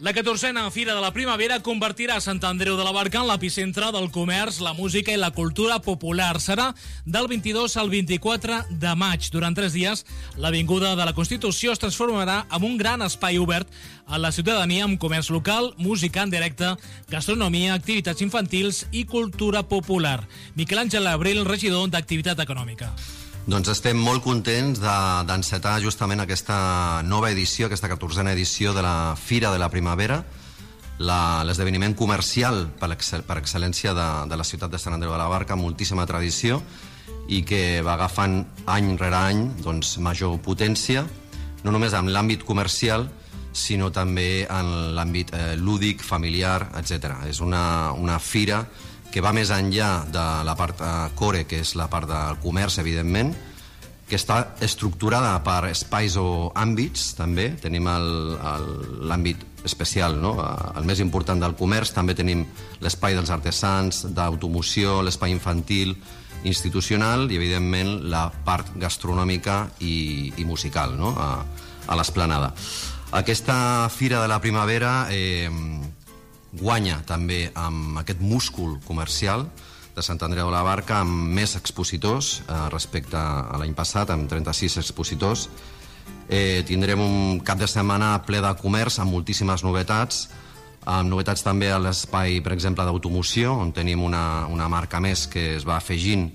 La 14a Fira de la Primavera convertirà Sant Andreu de la Barca en l'epicentre del comerç, la música i la cultura popular. Serà del 22 al 24 de maig. Durant 3 dies, l'Avinguda de la Constitució es transformarà en un gran espai obert a la ciutadania amb comerç local, música en directe, gastronomia, activitats infantils i cultura popular. Miquel Àngel Abril, regidor d'Activitat Econòmica. Doncs estem molt contents d'encetar justament aquesta nova edició, aquesta 14a edició de la Fira de la Primavera, l'esdeveniment comercial per excel·lència de la ciutat de Sant Andreu de la Barca, amb moltíssima tradició i que va agafant any rere any major potència, no només en l'àmbit comercial, sinó també en l'àmbit lúdic, familiar, etc. És una fira que va més enllà de la part core, que és la part del comerç, evidentment, que està estructurada per espais o àmbits, també. Tenim l'àmbit especial, no? El més important del comerç, també tenim l'espai dels artesans, d'automoció, l'espai infantil, institucional i, evidentment, la part gastronòmica i musical, no? A l'esplanada. Aquesta Fira de la Primavera guanya també amb aquest múscul comercial de Sant Andreu de la Barca, amb més expositors respecte a l'any passat, amb 36 expositors. Tindrem un cap de setmana ple de comerç amb moltíssimes novetats, amb novetats també a l'espai, per exemple, d'automoció, on tenim una marca més que es va afegint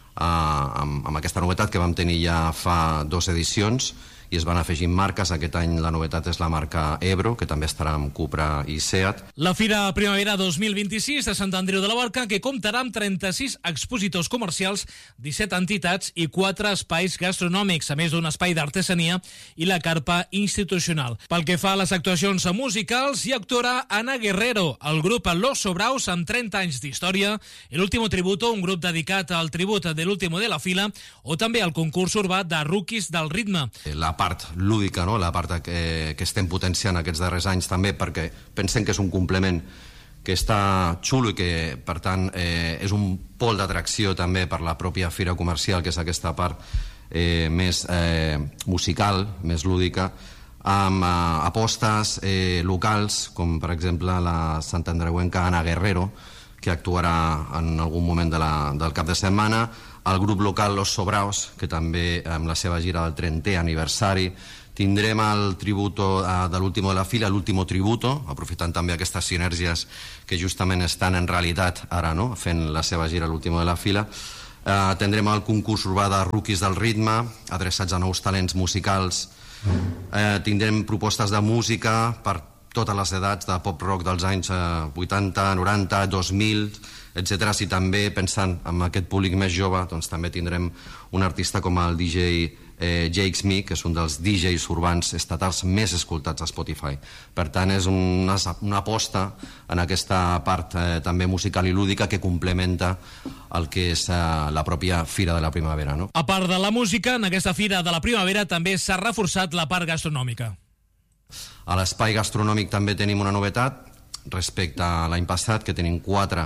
amb aquesta novetat que vam tenir ja fa 2 edicions, i es van afegint marques. Aquest any la novetat és la marca Ebro, que també estarà amb Cupra i Seat. La Fira Primavera 2026 de Sant Andreu de la Barca, que comptarà amb 36 expositors comercials, 17 entitats i 4 espais gastronòmics, a més d'un espai d'artesania i la carpa institucional. Pel que fa a les actuacions musicals, hi actuarà Ana Guerrero, el grup Los Sobraos, amb 30 anys d'història, El Último Tributo, un grup dedicat al tribut de l'Último de la Fila, o també el concurs urbà de Rookies del Ritme. La part lúdica, no? La part que estem potenciant aquests darrers anys també, perquè pensem que és un complement que està xulo i que, per tant, és un pol d'atracció també per la pròpia fira comercial, que és aquesta part més musical, més lúdica, amb apostes locals, com per exemple la santandreuenca Ana Guerrero, que actuarà en algun moment del cap de setmana, el grup local Los Sobraos, que també amb la seva gira del 30è aniversari. Tindrem el tributo de l'Último de la Fila, l'Último Tributo, aprofitant també aquestes sinergies que justament estan en realitat ara, no?, fent la seva gira l'Último de la Fila. Tindrem el concurs urbà de Rookies del Ritme, adreçats a nous talents musicals. Tindrem propostes de música per totes les edats, de pop-rock dels anys 80, 90, 2000, etc. I també, pensant en aquest públic més jove, doncs també tindrem un artista com el DJ Jakes Me, que és un dels DJs urbans estatals més escoltats a Spotify. Per tant, és una aposta en aquesta part també musical i lúdica que complementa el que és la pròpia Fira de la Primavera, no? A part de la música, en aquesta Fira de la Primavera també s'ha reforçat la part gastronòmica. A l'espai gastronòmic també tenim una novetat respecte a l'any passat, que tenim 4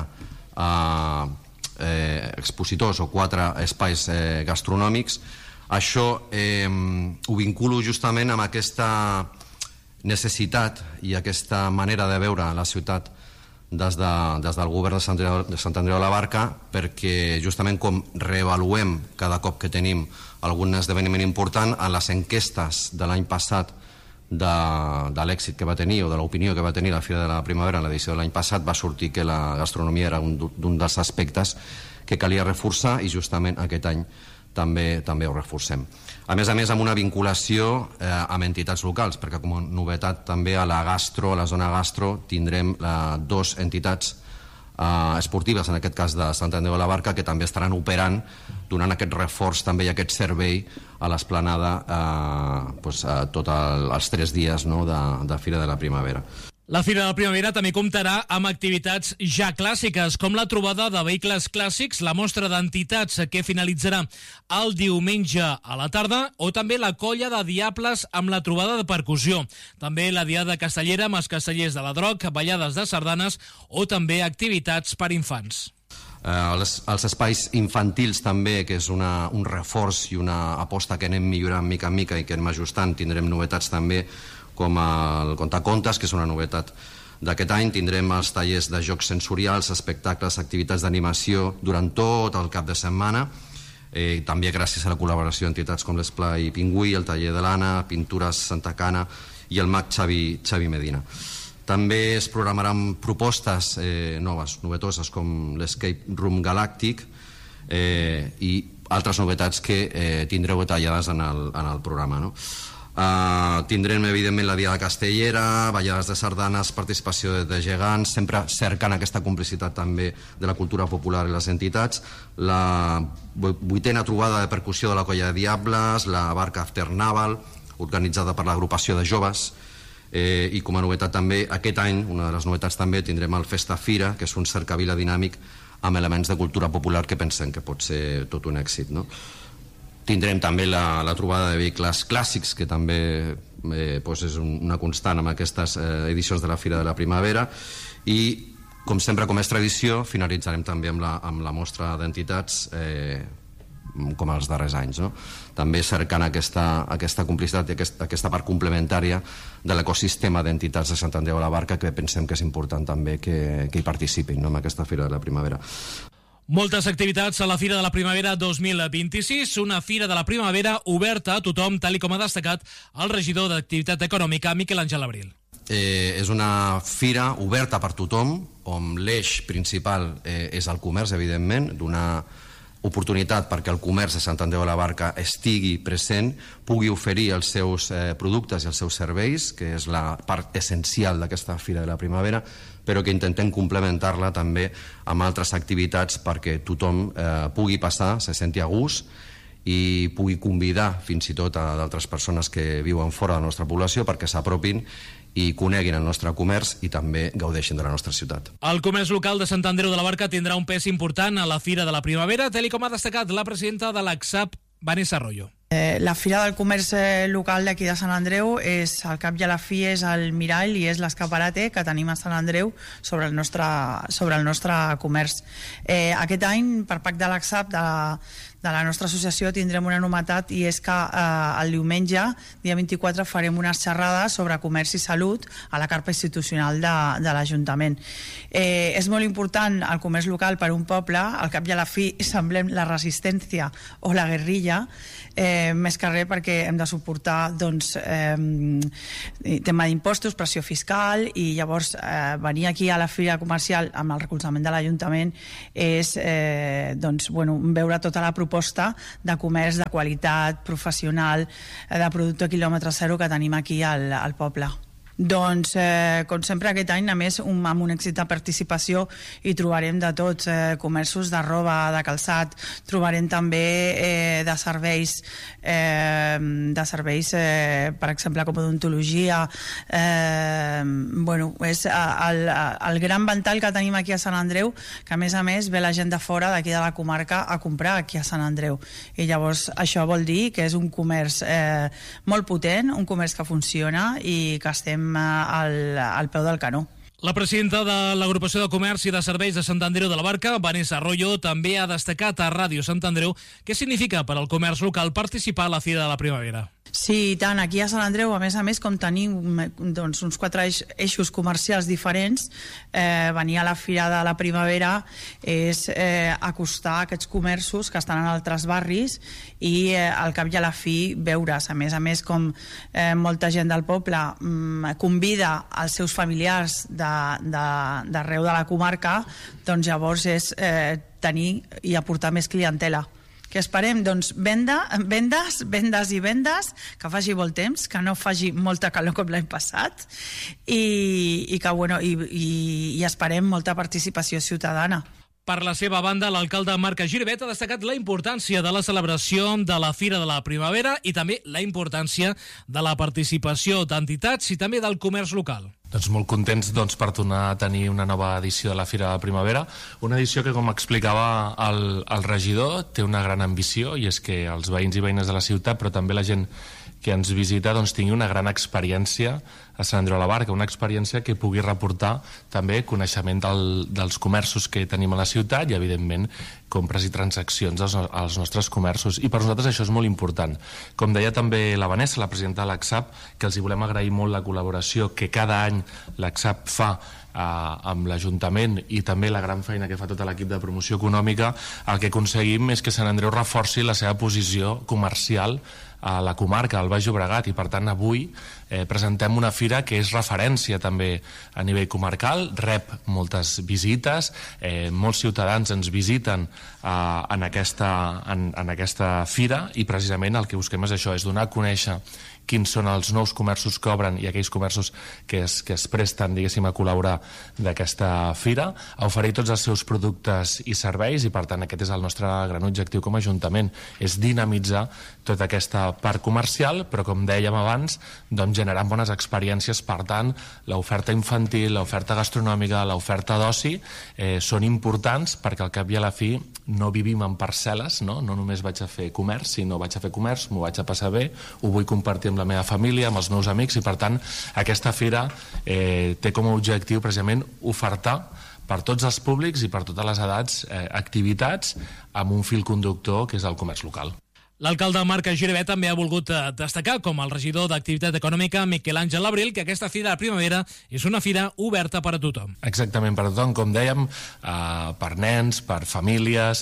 expositors o 4 espais gastronòmics. Això ho vinculo justament amb aquesta necessitat i aquesta manera de veure la ciutat des del govern de Sant Andreu de la Barca, perquè justament com reavaluem cada cop que tenim algun esdeveniment important, a les enquestes de l'any passat de l'èxit que va tenir o de l'opinió que va tenir la Fira de la Primavera en l'edició de l'any passat, va sortir que la gastronomia era un dels aspectes que calia reforçar, i justament aquest any també ho reforcem. A més, amb una vinculació amb entitats locals, perquè com a novetat també a la zona gastro, tindrem 2 entitats esportives, en aquest cas de Sant Andreu de la Barca, que també estaran operant, donant aquest reforç també i aquest servei a l'esplanada tots els 3 dies de Fira de la Primavera. La Fira de la Primavera també comptarà amb activitats ja clàssiques, com la trobada de vehicles clàssics, la mostra d'entitats que finalitzarà el diumenge a la tarda, o també la colla de diables amb la trobada de percussió. També la diada castellera amb els castellers de la Droc, ballades de sardanes o també activitats per infants. Els espais infantils també, que és un reforç i una aposta que anem millorant mica en mica i que anem ajustant. Tindrem novetats també com el contacontes, que és una novetat d'aquest any. Tindrem els tallers de jocs sensorials, espectacles, activitats d'animació durant tot el cap de setmana, també gràcies a la col·laboració d'entitats com l'Esplai Pingüí, el taller de l'Anna, Pintures Santa Cana i el mag Xavi Medina. També es programaran propostes noves, novetoses, com l'Escape Room Galàctic i altres novetats que tindreu detallades en el programa, no? Tindrem evidentment la Diada Castellera, ballades de sardanes, participació de gegants, sempre cercant aquesta complicitat també de la cultura popular i les entitats, la 8a trobada de percussió de la Colla de Diables, la Barca After Naval, organitzada per l'agrupació de joves, i com a novetat també aquest any, una de les novetats també, tindrem el Festa Fira, que és un cercavila dinàmic amb elements de cultura popular que pensem que pot ser tot un èxit, no? Tindrem també la trobada de vehicles clàssics, que també és una constant amb aquestes edicions de la Fira de la Primavera, i com sempre, com és tradició, finalitzarem també amb la mostra d'entitats com els darrers anys, no? També cercant aquesta complicitat i aquesta part complementària de l'ecosistema d'entitats de Sant Andreu de la Barca, que pensem que és important també que hi participin, no?, en aquesta Fira de la Primavera. Moltes activitats a la Fira de la Primavera 2026, una Fira de la Primavera oberta a tothom, tal com ha destacat el regidor d'Activitat Econòmica, Miquel Àngel Abril. És una fira oberta per tothom, on l'eix principal és el comerç, evidentment, donar oportunitat perquè el comerç de Sant Andreu de la Barca estigui present, pugui oferir els seus productes i els seus serveis, que és la part essencial d'aquesta Fira de la Primavera, però que intentem complementar-la també amb altres activitats perquè tothom pugui passar, se senti a gust i pugui convidar fins i tot a d'altres persones que viuen fora de la nostra població perquè s'apropin i coneguin el nostre comerç i també gaudeixin de la nostra ciutat. El comerç local de Sant Andreu de la Barca tindrà un pes important a la Fira de la Primavera, tal com ha destacat la presidenta de l'ACSAP, Vanessa Arroyo. La Fira del Comerç local d'aquí de Sant Andreu és, al cap i a la fi, és el mirall i és l'escaparate que tenim a Sant Andreu sobre el nostre comerç. Aquest any, per pacte de l'ACSAP, de la nostra associació, tindrem una novetat, i és que el diumenge, dia 24, farem unes xerrades sobre comerç i salut a la carpa institucional de l'Ajuntament. És molt important el comerç local per un poble, al cap i a la fi semblem la resistència o la guerrilla, més que res perquè hem de suportar tema d'impostos, pressió fiscal, i llavors venir aquí a la fira comercial amb el recolzament de l'Ajuntament és veure tota la proposta de comerç de qualitat, professional, de producte quilòmetre zero que tenim aquí al poble. Doncs, com sempre, aquest any, a més, amb un èxit de participació, hi trobarem de tots, comerços de roba, de calçat, trobarem també de serveis, per exemple, com odontologia. És el gran ventall que tenim aquí a Sant Andreu, que a més ve la gent de fora, d'aquí de la comarca, a comprar aquí a Sant Andreu. I llavors això vol dir que és un comerç molt potent, un comerç que funciona i que estem al peu del canó. La presidenta de l'Agrupació de Comerç i de Serveis de Sant Andreu de la Barca, Vanessa Arroyo, també ha destacat a Ràdio Sant Andreu què significa per al comerç local participar a la Fira de la Primavera. Sí, i tant. Aquí a Sant Andreu, a més, com tenim uns 4 eixos comercials diferents, venir a la Fira de la Primavera és acostar aquests comerços que estan en altres barris i al cap i a la fi veure's. A més, com molta gent del poble convida els seus familiars d'arreu de la comarca, doncs llavors és tenir i aportar més clientela. Què esperem? Doncs vendes, que faci molt temps, que no faci molta calor com l'any passat i esperem molta participació ciutadana. Per la seva banda, l'alcalde Marc Giribet ha destacat la importància de la celebració de la Fira de la Primavera i també la importància de la participació d'entitats i també del comerç local. Doncs molt contents per tornar a tenir una nova edició de la Fira de la Primavera, una edició que, com explicava el regidor, té una gran ambició, i és que els veïns i veïnes de la ciutat, però també la gent que ens visita doncs, tingui una gran experiència a Sant Andreu de la Barca, una experiència que pugui reportar també coneixement dels comerços que tenim a la ciutat i, evidentment, compres i transaccions als nostres comerços. I per nosaltres això és molt important. Com deia també la Vanessa, la presidenta de l'ACSAP, que els hi volem agrair molt la col·laboració que cada any l'ACSAP fa amb l'Ajuntament i també la gran feina que fa tot l'equip de promoció econòmica. El que aconseguim és que Sant Andreu reforci la seva posició comercial a la comarca, al Baix Llobregat, i per tant avui presentem una fira que és referència també a nivell comarcal, rep moltes visites, molts ciutadans ens visiten en aquesta fira, i precisament el que busquem és això, és donar a conèixer quins són els nous comerços que obren i aquells comerços que es presten, diguéssim, a col·laborar d'aquesta fira, a oferir tots els seus productes i serveis, i per tant aquest és el nostre gran objectiu com a Ajuntament, és dinamitzar tota aquesta part comercial, però com dèiem abans, doncs generant bones experiències. Per tant, l'oferta infantil, l'oferta gastronòmica, l'oferta d'oci són importants, perquè al cap i a la fi no vivim en parcel·les, no només vaig a fer comerç, sinó vaig a fer comerç, m'ho vaig a passar bé, ho vull compartir amb la meva família, amb els meus amics, i per tant aquesta fira té com a objectiu precisament ofertar per tots els públics i per totes les edats activitats amb un fil conductor que és el comerç local. L'alcalde Marc Giribet també ha volgut destacar, com el regidor d'Activitat Econòmica, Miquel Àngel Labril, que aquesta fira de primavera és una fira oberta per a tothom. Exactament, per a tothom, com dèiem, per nens, per famílies,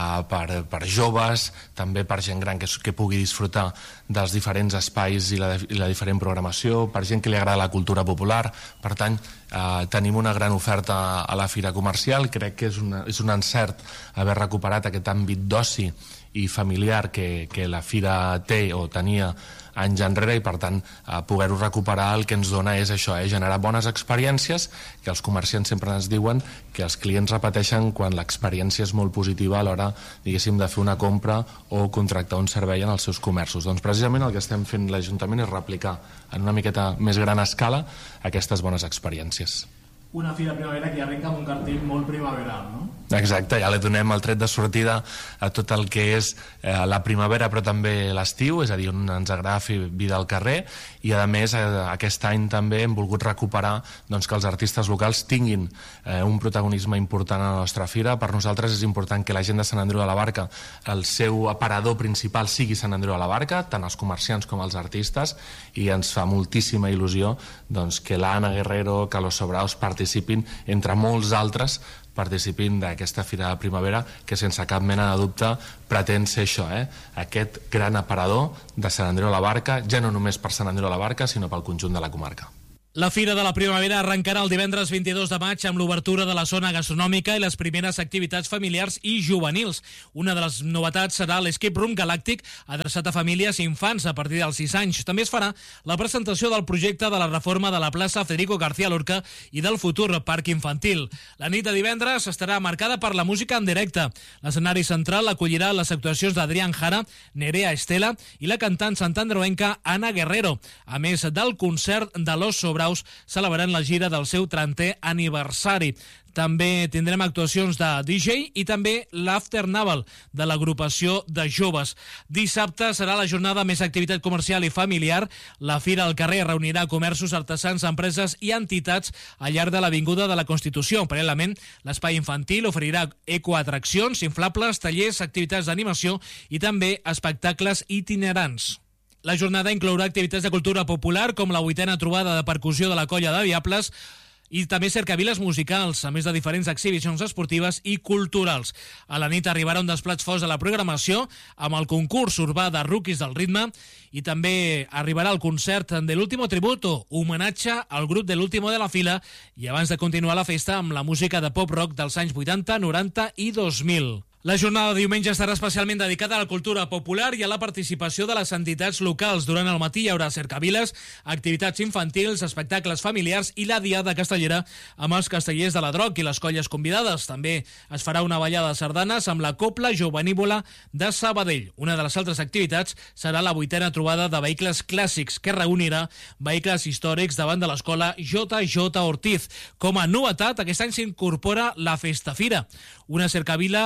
per joves, també per gent gran que pugui disfrutar dels diferents espais i la diferent programació, per gent que li agrada la cultura popular. Per tant, tenim una gran oferta a la fira comercial. Crec que és un encert haver recuperat aquest àmbit d'oci i familiar que la fira té o tenia anys enrere, i per tant poder-ho recuperar el que ens dona és això, generar bones experiències, que els comerciants sempre ens diuen que els clients repeteixen quan l'experiència és molt positiva a l'hora, diguéssim, de fer una compra o contractar un servei en els seus comerços. Doncs precisament el que estem fent l'Ajuntament és replicar en una miqueta més gran escala aquestes bones experiències. Una fira primavera que arrenca amb un cartell molt primaveral, no? Exacte, ja li donem el tret de sortida a tot el que és la primavera, però també l'estiu, és a dir, on ens agrada fer vida al carrer, i a més aquest any també hem volgut recuperar doncs, que els artistes locals tinguin un protagonisme important a la nostra fira. Per nosaltres és important que la gent de Sant Andreu de la Barca, el seu aparador principal sigui Sant Andreu de la Barca, tant els comerciants com els artistes, i ens fa moltíssima il·lusió doncs, que l'Anna Guerrero, que los Sobraos participin, entre molts altres, participin d'aquesta fira de primavera, que sense cap mena de dubte pretén ser això, aquest gran aparador de Sant Andreu de la Barca, ja no només per Sant Andreu de la Barca, sinó pel conjunt de la comarca. La Fira de la Primavera arrencarà el divendres 22 de maig amb l'obertura de la zona gastronòmica i les primeres activitats familiars i juvenils. Una de les novetats serà l'Escape Room Galàctic, adreçat a famílies i infants a partir dels 6 anys. També es farà la presentació del projecte de la reforma de la plaça Federico García Lorca i del futur parc infantil. La nit de divendres estarà marcada per la música en directe. L'escenari central acollirà les actuacions d'Adrián Jara, Nerea Estela i la cantant santandreuenca Ana Guerrero, a més del concert de Los Sobraos, celebrant la gira del seu 30è aniversari. També tindrem actuacions de DJ i també l'After Naval de l'agrupació de joves. Dissabte serà la jornada més activitat comercial i familiar. La Fira al carrer reunirà comerços, artesans, empreses i entitats al llarg de l'Avinguda de la Constitució. Paral·lelament, l'espai infantil oferirà ecoatraccions, inflables, tallers, activitats d'animació i també espectacles itinerants. La jornada inclourà activitats de cultura popular com la 8a trobada de percussió de la Colla de Diables i també cercaviles musicals, a més de diferents exhibicions esportives i culturals. A la nit arribarà un dels plats forts de la programació amb el concurs urbà de Rookies del Ritme i també arribarà el concert de l'Último Tributo, homenatge al grup de l'Último de la Fila, i abans de continuar la festa amb la música de pop-rock dels anys 80, 90 i 2000. La jornada de diumenge estarà especialment dedicada a la cultura popular i a la participació de les entitats locals. Durant el matí hi haurà cercaviles, activitats infantils, espectacles familiars i la diada castellera amb els castellers de la Droc i les colles convidades. També es farà una ballada de sardanes amb la Copla Jovenívola de Sabadell. Una de les altres activitats serà la 8a trobada de vehicles clàssics, que reunirà vehicles històrics davant de l'escola J.J. Ortiz. Com a novetat, aquest any s'incorpora la Festa Fira, una cercavila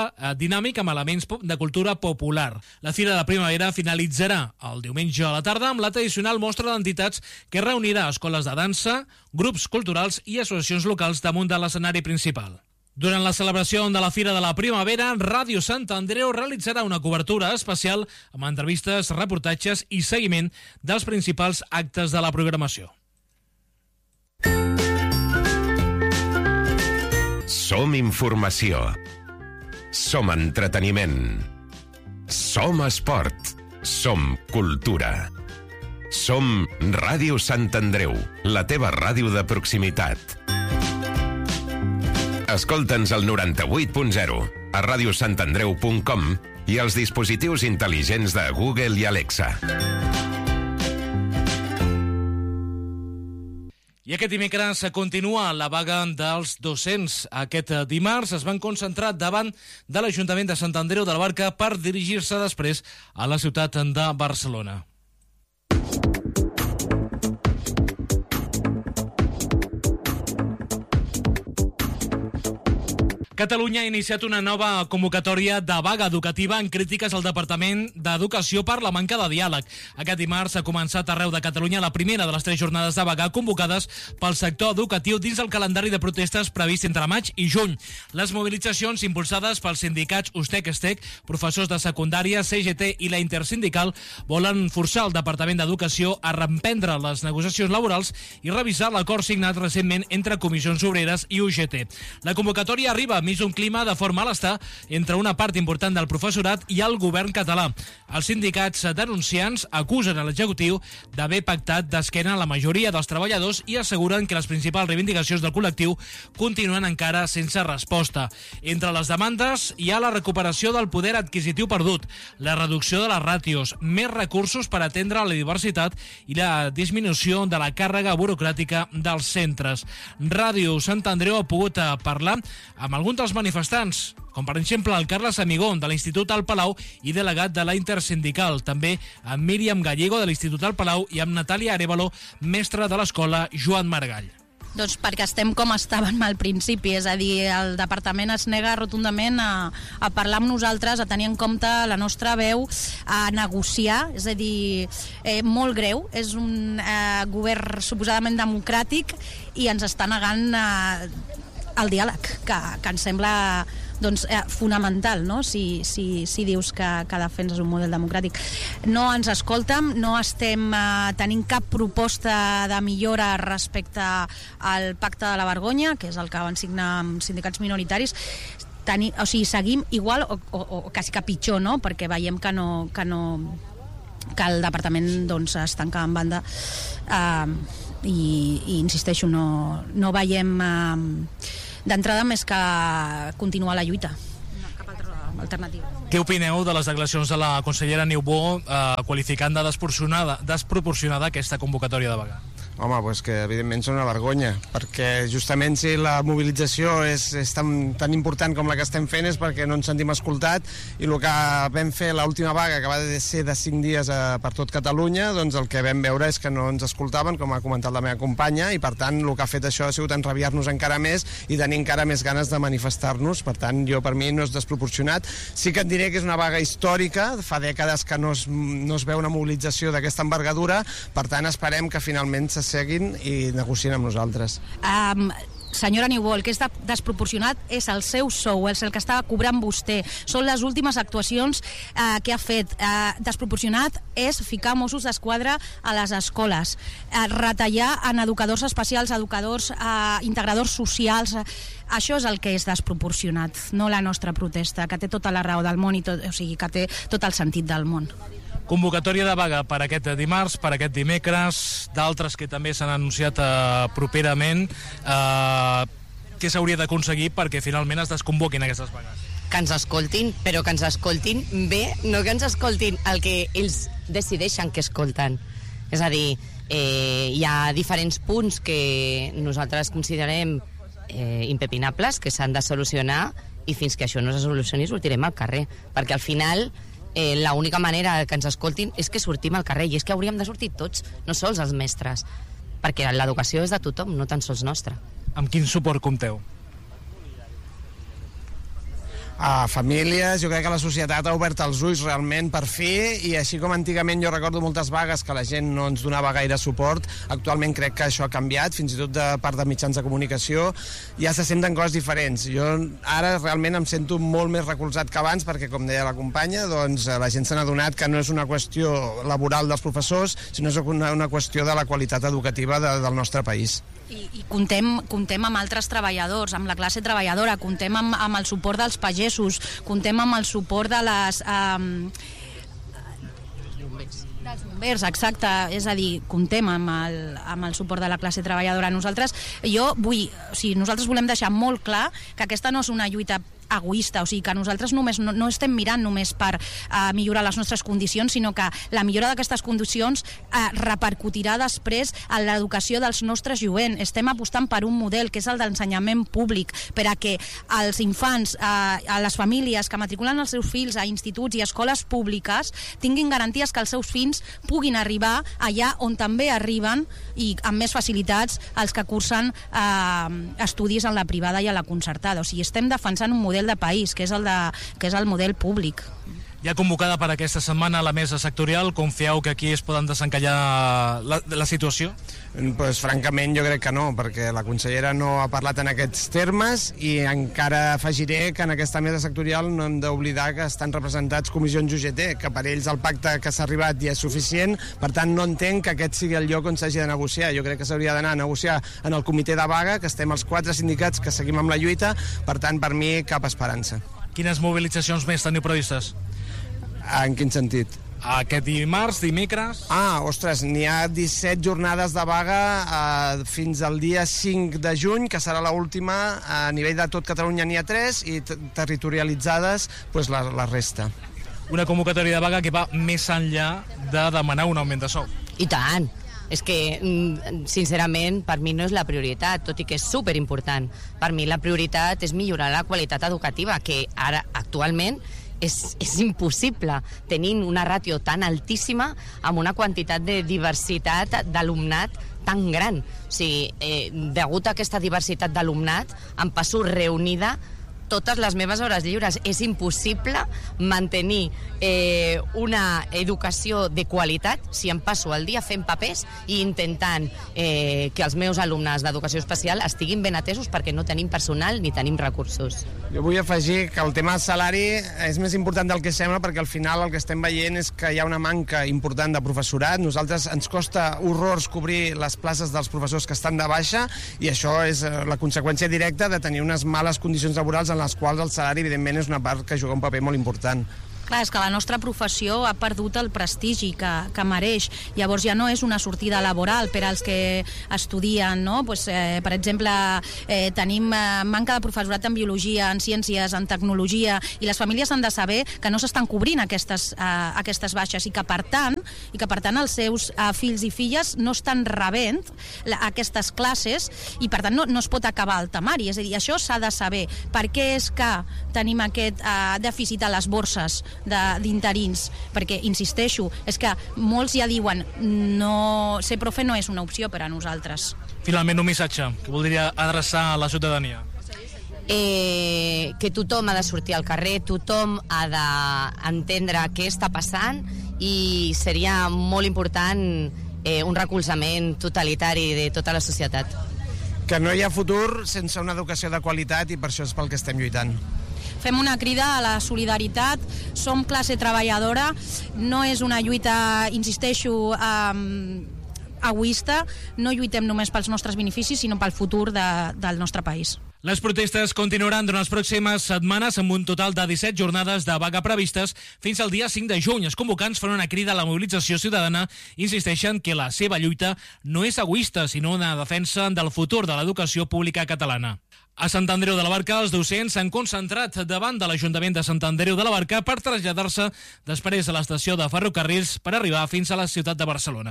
dinàmic amb elements de cultura popular. La Fira de la Primavera finalitzarà el diumenge a la tarda amb la tradicional mostra d'entitats que reunirà escoles de dansa, grups culturals i associacions locals damunt de l'escenari principal. Durant la celebració de la Fira de la Primavera, Ràdio Sant Andreu realitzarà una cobertura especial amb entrevistes, reportatges i seguiment dels principals actes de la programació. Som informació. Som entreteniment. Som esport. Som cultura. Som Ràdio Sant Andreu, la teva ràdio de proximitat. Escolta'ns al 98.0, a radiosantandreu.com i als dispositius intel·ligents de Google i Alexa. I aquest dimecres continua la vaga dels docents. Aquest dimarts es van concentrar davant de l'Ajuntament de Sant Andreu de la Barca per dirigir-se després a la ciutat de Barcelona. Catalunya ha iniciat una nova convocatòria de vaga educativa en crítiques al Departament d'Educació per la manca de diàleg. Aquest dimarts ha començat arreu de Catalunya la primera de les 3 jornades de vaga convocades pel sector educatiu dins el calendari de protestes previst entre maig i juny. Les mobilitzacions impulsades pels sindicats USTEC-ESTEC, professors de secundària, CGT i la Intersindical volen forçar el Departament d'Educació a reemprendre les negociacions laborals i revisar l'acord signat recentment entre Comissions Obreres i UGT. La convocatòria arriba enmig d'un clima de fort malestar entre una part important del professorat i el govern català. Els sindicats denunciants acusen a l'executiu d'haver pactat d'esquena a la majoria dels treballadors i asseguren que les principals reivindicacions del col·lectiu continuen encara sense resposta. Entre les demandes hi ha la recuperació del poder adquisitiu perdut, la reducció de les ràtios, més recursos per atendre la diversitat i la disminució de la càrrega burocràtica dels centres. Ràdio Sant Andreu ha pogut parlar amb alguns dels manifestants, com per exemple el Carles Amigón de l'Institut al Palau i delegat de la Intersindical, també amb Míriam Gallego de l'Institut al Palau i amb Natàlia Arevalo, mestra de l'escola Joan Maragall. Doncs perquè estem com estàvem al principi, és a dir, el departament es nega rotundament a parlar amb nosaltres, a tenir en compte la nostra veu, a negociar, és a dir, molt greu, és un govern suposadament democràtic i ens està negant el diàleg, que ens sembla doncs, fonamental, no? Si dius que defenses un model democràtic. No ens escolten, no estem tenint cap proposta de millora respecte al pacte de la vergonya, que és el que van signar amb sindicats minoritaris. O sigui, seguim igual o quasi que pitjor, no? Perquè veiem que el departament doncs, es tanca en banda i insisteixo, no veiem d'entrada més que continuar la lluita. Cap altra alternativa. Què opineu de les declaracions de la consellera Niubó qualificant de desproporcionada aquesta convocatòria de vaga? Home, doncs que evidentment són una vergonya, perquè justament si la mobilització és tan important com la que estem fent és perquè no ens sentim escoltat, i el que vam fer l'última vaga, que va ser de 5 dies per tot Catalunya, doncs el que vam veure és que no ens escoltaven, com ha comentat la meva companya, i per tant el que ha fet això ha sigut enrabiar-nos encara més i tenir encara més ganes de manifestar-nos. Per tant, per mi no és desproporcionat. Sí que et diré que és una vaga històrica, fa dècades que no es veu una mobilització d'aquesta envergadura, per tant esperem que finalment seguin i negocien amb nosaltres. Senyora Niubó, el que és desproporcionat és el seu sou, és el que estava cobrant vostè. Són les últimes actuacions que ha fet. Desproporcionat és ficar Mossos d'Esquadra a les escoles, retallar en educadors especials, educadors, integradors socials. Això és el que és desproporcionat, no la nostra protesta, que té tota la raó del món, o sigui, que té tot el sentit del món. Convocatòria de vaga per aquest dimarts, per aquest dimecres, d'altres que també s'han anunciat properament. Què s'hauria d'aconseguir perquè finalment es desconvoquin aquestes vagues? Que ens escoltin, però que ens escoltin bé, no que ens escoltin el que ells decideixen que escolten. És a dir, hi ha diferents punts que nosaltres considerem impepinables, que s'han de solucionar, i fins que això no se solucioni sortirem al carrer, perquè al final l'única manera que ens escoltin és que sortim al carrer, i és que hauríem de sortir tots, no sols els mestres, perquè l'educació és de tothom, no tan sols nostra. Amb quin suport compteu? A famílies, jo crec que la societat ha obert els ulls realment per fi, i així com antigament jo recordo moltes vagues que la gent no ens donava gaire suport, actualment crec que això ha canviat, fins i tot de part de mitjans de comunicació, ja se senten coses diferents. Jo ara realment em sento molt més recolzat que abans, perquè com deia la companya, doncs la gent s'ha adonat que no és una qüestió laboral dels professors, sinó és una qüestió de la qualitat educativa del nostre país. I comptem amb altres treballadors, amb la classe treballadora, comptem amb el suport dels pagesos, comptem amb el suport de les... dels bombers, exacte, és a dir, comptem amb el suport de la classe treballadora. Nosaltres volem deixar molt clar que aquesta no és una lluita egoista, o sigui que nosaltres no estem mirant només per millorar les nostres condicions, sinó que la millora d'aquestes condicions repercutirà després en l'educació dels nostres jovents. Estem apostant per un model que és el d'ensenyament públic, per a que els infants, a les famílies que matriculen els seus fills a instituts i escoles públiques tinguin garanties que els seus fills puguin arribar allà on també arriben, i amb més facilitats els que cursen estudis en la privada i a la concertada. O sigui, estem defensant un model de país, que és el model públic. Ja convocada per aquesta setmana la mesa sectorial, confieu que aquí es poden desencallar la situació? Pues, francament, jo crec que no, perquè la consellera no ha parlat en aquests termes, i encara afegiré que en aquesta mesa sectorial no hem d'oblidar que estan representats comissions UGT, que per ells el pacte que s'ha arribat ja és suficient, per tant no entenc que aquest sigui el lloc on s'hagi de negociar. Jo crec que s'hauria d'anar a negociar en el comitè de vaga, que estem els 4 sindicats que seguim amb la lluita, per tant, per mi, cap esperança. Quines mobilitzacions més teniu previstes? En quin sentit? Aquest dimarts, dimecres... Ostres, n'hi ha 17 jornades de vaga fins al dia 5 de juny, que serà l'última. A nivell de tot Catalunya n'hi ha 3, i territorialitzades pues, la resta. Una convocatòria de vaga que va més enllà de demanar un augment de sou. I tant! És que, sincerament, per mi no és la prioritat, tot i que és superimportant. Per mi la prioritat és millorar la qualitat educativa, que ara, actualment, és impossible, tenint una ràtio tan altíssima amb una quantitat de diversitat d'alumnat tan gran. O sigui, degut a aquesta diversitat d'alumnat, em passo reunida totes les meves hores lliures. És impossible mantenir una educació de qualitat si em passo el dia fent papers i intentant que els meus alumnes d'educació especial estiguin ben atesos, perquè no tenim personal ni tenim recursos. Jo vull afegir que el tema del salari és més important del que sembla, perquè al final el que estem veient és que hi ha una manca important de professorat. Nosaltres ens costa horrors cobrir les places dels professors que estan de baixa, i això és la conseqüència directa de tenir unes males condicions laborals en les quals el salari, evidentment, és una part que juga un paper molt important. Clar, és que la nostra professió ha perdut el prestigi que mereix. Llavors ja no és una sortida laboral per als que estudien, no? Pues, per exemple, tenim manca de professorat en biologia, en ciències, en tecnologia, i les famílies han de saber que no s'estan cobrint aquestes baixes, i que per tant els seus fills i filles no estan rebent aquestes classes, i per tant no es pot acabar el temari. És a dir, això s'ha de saber. Per què és que tenim aquest dèficit a les borses d'interins? Perquè, insisteixo, és que molts ja diuen ser profe no és una opció per a nosaltres. Finalment, un missatge que voldria adreçar a la ciutadania. Que tothom ha de sortir al carrer, tothom ha d'entendre què està passant, i seria molt important un recolzament totalitari de tota la societat. Que no hi ha futur sense una educació de qualitat, i per això és pel que estem lluitant. Fem una crida a la solidaritat, som classe treballadora, no és una lluita, insisteixo, egoista, no lluitem només pels nostres beneficis, sinó pel futur del nostre país. Les protestes continuaran durant les pròximes setmanes, amb un total de 17 jornades de vaga previstes fins al dia 5 de juny. Els convocants fan una crida a la mobilització ciutadana i insisteixen que la seva lluita no és egoista, sinó una defensa del futur de l'educació pública catalana. A Sant Andreu de la Barca, els docents s'han concentrat davant de l'Ajuntament de Sant Andreu de la Barca per traslladar-se després a l'estació de ferrocarrils per arribar fins a la ciutat de Barcelona.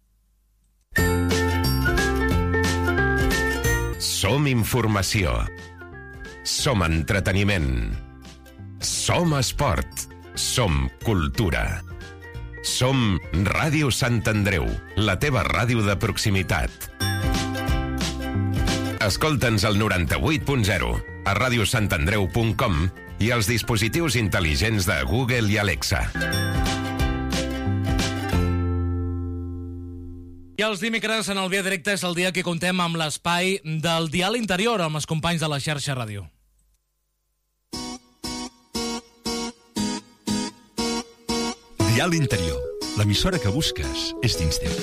Som informació. Som entreteniment. Som esport. Som cultura. Som Ràdio Sant Andreu, la teva ràdio de proximitat. Escolta'ns al 98.0, a radiosantandreu.com i els dispositius intel·ligents de Google i Alexa. I els dimecres en el Via Directe és el dia que contem amb l'espai del Dial Interior amb els companys de la xarxa ràdio. Dial Interior, l'emissora que busques és dins teu.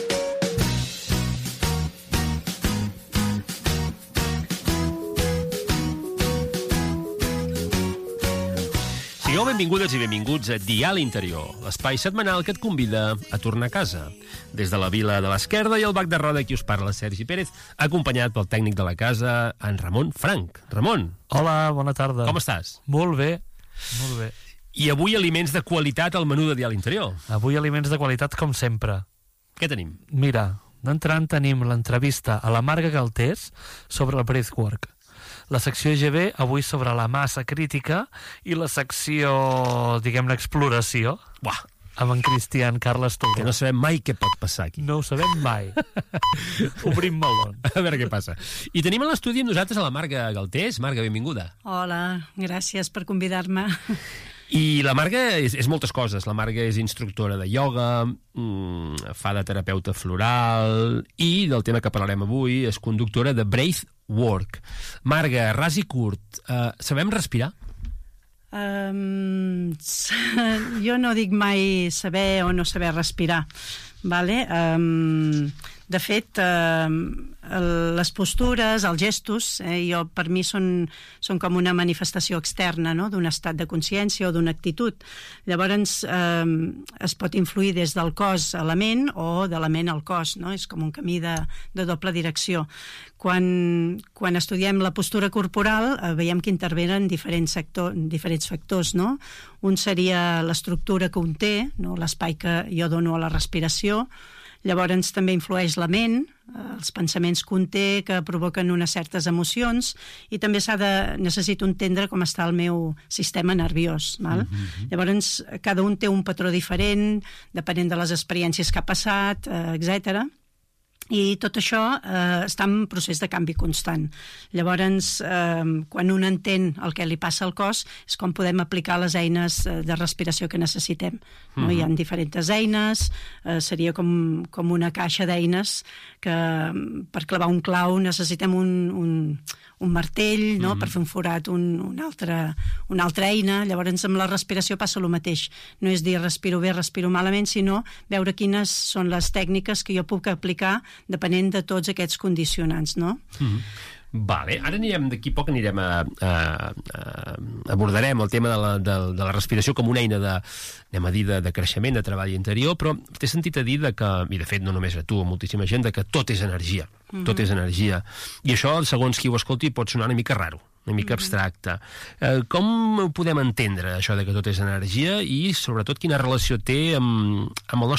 Sigueu benvingudes i benvinguts a Dial Interior, l'espai setmanal que et convida a tornar a casa. Des de la Vila de l'Esquerda i el bac de roda qui us parla, Sergi Pérez, acompanyat pel tècnic de la casa, en Ramon Frank. Ramon. Hola, bona tarda. Com estàs? Molt bé, molt bé. I avui aliments de qualitat al menú de Dial Interior. Avui aliments de qualitat com sempre. Què tenim? Mira, d'entrant tenim l'entrevista a la Marga Galtés sobre el breathwork. La secció EGB avui sobre la massa crítica i la secció, diguem-ne, exploració. Buah! Amb en Cristian Carles Touró. Que no sabem mai què pot passar aquí. No ho sabem mai. Obrim melon. A veure què passa. I tenim a l'estudi amb nosaltres a la Marga Galtés. Marga, benvinguda. Hola, gràcies per convidar-me. I la Marga és moltes coses. La Marga és instructora de ioga, fa de terapeuta floral i del tema que parlarem avui és conductora de Breathwork. Marga, ras i curt, sabem respirar? Jo no dic mai saber o no saber respirar, vale? De fet, les postures, els gestos, per mi són com una manifestació externa, no?, d'un estat de consciència o d'una actitud. Llavors, es pot influir des del cos a la ment o de la ment al cos, no? És com un camí de doble direcció. Quan estudiem la postura corporal, veiem que intervenen diferents factors, no? Un seria l'estructura que un té, no?, l'espai que jo dono a la respiració. Llavors també influeix la ment, els pensaments que un té que provoquen unes certes emocions i també necessito entendre com està el meu sistema nerviós. Val? Llavors cada un té un patró diferent, depenent de les experiències que ha passat, etc. I tot això està en procés de canvi constant. Llavors, quan un entén el que li passa al cos, és com podem aplicar les eines de respiració que necessitem. No? Hi ha diferents eines, seria com una caixa d'eines que per clavar un clau necessitem un martell, no? Per fer un forat una altra eina. Llavors amb la respiració passa el mateix. No és dir respiro bé, respiro malament, sinó veure quines són les tècniques que jo puc aplicar depenent de tots aquests condicionants, no? Vale, ara d'aquí poc abordarem el tema de la respiració com una eina de creixement, de treball interior, però t'he sentit a dir i de fet no només a tu, a moltíssima gent, que tot és energia. Tot és energia. I això, segons qui ho escolti, pot sonar una mica raro, una mica abstracte. Com podem entendre això de que tot és energia i, sobretot, quina relació té amb el